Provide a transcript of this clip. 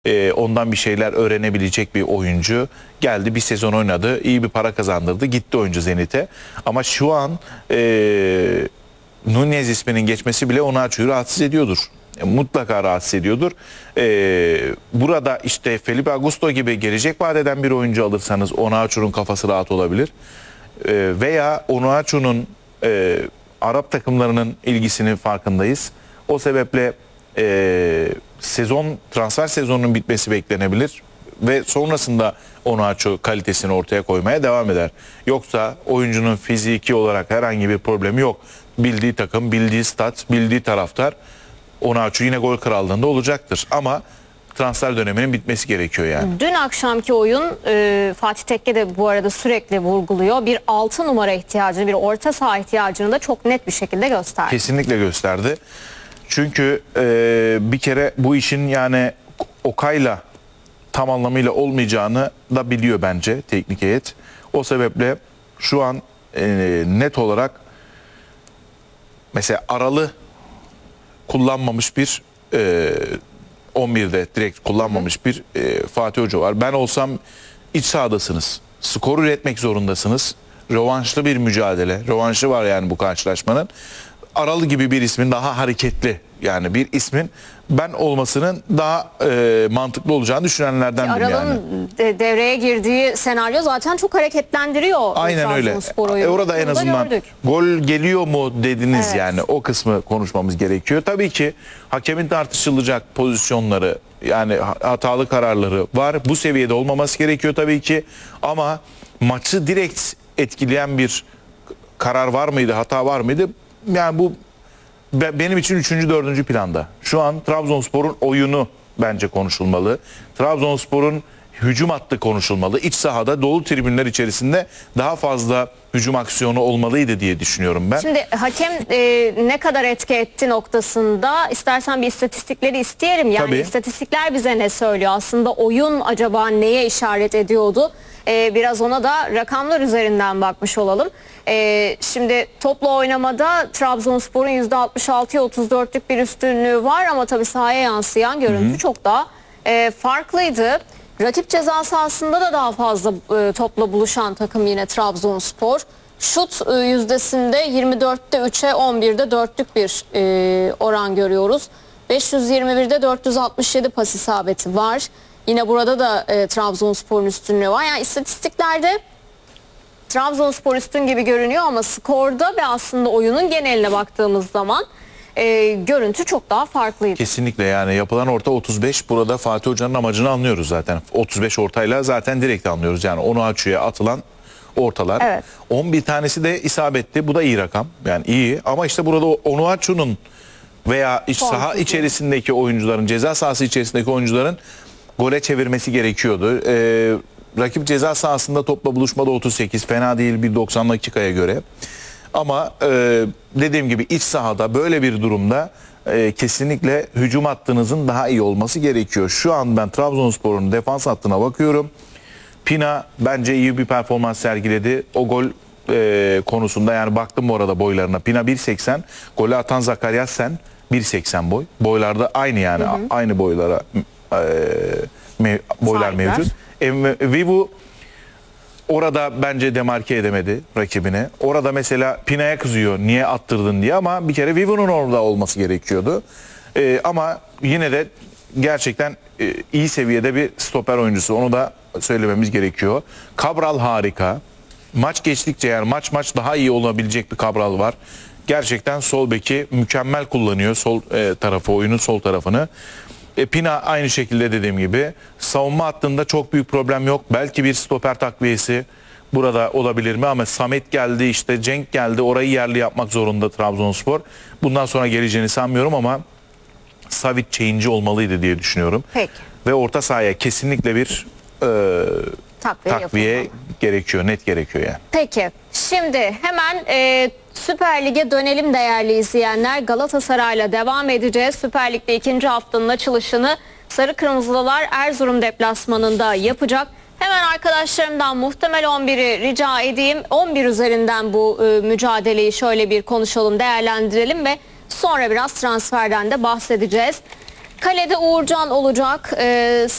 Ondan bir şeyler öğrenebilecek bir oyuncu. Geldi, bir sezon oynadı, iyi bir para kazandırdı, gitti oyuncu Zenit'e. Ama şu an Nunez isminin geçmesi bile Onuachu'yu rahatsız ediyordur. Mutlaka rahatsız ediyordur. Burada işte Felipe Augusto gibi gelecek vadeden bir oyuncu alırsanız Onuachu'nun kafası rahat olabilir. Veya Onuachu'nun Arap takımlarının ilgisinin farkındayız. O sebeple transfer sezonunun bitmesi beklenebilir ve sonrasında Onuachu kalitesini ortaya koymaya devam eder. Yoksa oyuncunun fiziki olarak herhangi bir problemi yok. Bildiği takım, bildiği stat, bildiği taraftar, Onuachu yine gol krallığında olacaktır. Ama transfer döneminin bitmesi gerekiyor yani. Dün akşamki oyun Fatih Tekke de bu arada sürekli vurguluyor. Bir 6 numara ihtiyacını, bir orta saha ihtiyacını da çok net bir şekilde gösterdi. Kesinlikle gösterdi. Çünkü bir kere bu işin yani Okay'la tam anlamıyla olmayacağını da biliyor bence teknik heyet. O sebeple şu an net olarak mesela Aral'ı kullanmamış bir 11'de direkt kullanmamış bir Fatih Hoca var. Ben olsam iç sahadasınız. Skor üretmek zorundasınız. Rövanşlı bir mücadele. Rövanşı var yani bu karşılaşmanın. Aralı gibi bir ismin daha hareketli, yani bir ismin ben olmasının daha mantıklı olacağını düşünenlerdenim yani. Aral'ın devreye girdiği senaryo zaten çok hareketlendiriyor. Aynen öyle. Orada en azından gol geliyor mu dediniz, evet. Yani o kısmı konuşmamız gerekiyor. Tabii ki hakemin tartışılacak pozisyonları, yani hatalı kararları var. Bu seviyede olmaması gerekiyor tabii ki. Ama maçı direkt etkileyen bir karar var mıydı, hata var mıydı? Yani bu benim için 3. 4. planda. Şu an Trabzonspor'un oyunu bence konuşulmalı. Trabzonspor'un hücum hattı konuşulmalı. İç sahada dolu tribünler içerisinde daha fazla hücum aksiyonu olmalıydı diye düşünüyorum ben. Şimdi hakem ne kadar etki etti noktasında istersen bir istatistikleri isteyelim. Yani Tabii. İstatistikler bize ne söylüyor? Aslında oyun acaba neye işaret ediyordu? Biraz ona da rakamlar üzerinden bakmış olalım. Şimdi topla oynamada Trabzonspor'un %66'ya 34'lük bir üstünlüğü var ama tabii sahaya yansıyan görüntü çok daha farklıydı. Rakip ceza sahasında da daha fazla topla buluşan takım yine Trabzonspor. Şut yüzdesinde 24'te 3'e 11'de 4'lük bir oran görüyoruz. 521'de 467 pas isabeti var. Yine burada da Trabzonspor'un üstünlüğü var. Yani istatistiklerde Trabzonspor üstün gibi görünüyor ama skorda ve aslında oyunun geneline baktığımız zaman görüntü çok daha farklıydı. Kesinlikle, yani yapılan orta 35, burada Fatih Hoca'nın amacını anlıyoruz zaten. 35 ortayla zaten direkt anlıyoruz. Yani Onuachu'ya atılan ortalar. Evet. 11 tanesi de isabetli. Bu da iyi rakam. Yani iyi ama işte burada Onuachu'nun veya iç saha içerisindeki oyuncuların, ceza sahası içerisindeki oyuncuların gole çevirmesi gerekiyordu. Rakip ceza sahasında topla buluşmada 38, fena değil bir 90 dakikaya göre. Ama dediğim gibi iç sahada böyle bir durumda kesinlikle hücum hattınızın daha iyi olması gerekiyor. Şu an ben Trabzonspor'un defans hattına bakıyorum. Pina bence iyi bir performans sergiledi. O gol konusunda yani baktım bu arada boylarına. Pina 1.80, golü atan Zakaryasen 1.80 boy. Boylarda aynı yani, aynı boylara boylar mevcut. Vivu orada bence demarke edemedi rakibine. Orada mesela Pina'ya kızıyor niye attırdın diye, ama bir kere Vivu'nun orada olması gerekiyordu. Ama yine de gerçekten iyi seviyede bir stoper oyuncusu, onu da söylememiz gerekiyor. Cabral harika. Maç geçtikçe yani maç daha iyi olabilecek bir Cabral var. Gerçekten sol beki mükemmel kullanıyor, sol tarafı, oyunun sol tarafını. Pina aynı şekilde dediğim gibi. Savunma hattında çok büyük problem yok. Belki bir stoper takviyesi burada olabilir mi? Ama Samet geldi, işte Cenk geldi. Orayı yerli yapmak zorunda Trabzonspor. Bundan sonra geleceğini sanmıyorum ama Savic change'i olmalıydı diye düşünüyorum. Peki. Ve orta sahaya kesinlikle bir takviye gerekiyor. Net gerekiyor yani. Peki. Şimdi hemen Süper Lig'e dönelim değerli izleyenler. Galatasaray'la devam edeceğiz. Süper Lig'de 2. haftanın açılışını Sarı Kırmızılılar Erzurum deplasmanında yapacak. Hemen arkadaşlarımdan muhtemel 11'i rica edeyim. 11 üzerinden bu mücadeleyi şöyle bir konuşalım, değerlendirelim ve sonra biraz transferden de bahsedeceğiz. Kalede Uğurcan olacak.